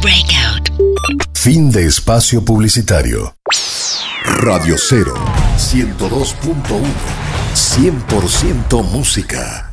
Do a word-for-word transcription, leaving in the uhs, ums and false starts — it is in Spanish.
Breakout. Fin de espacio publicitario. Radio Cero, ciento dos punto uno. cien por ciento música.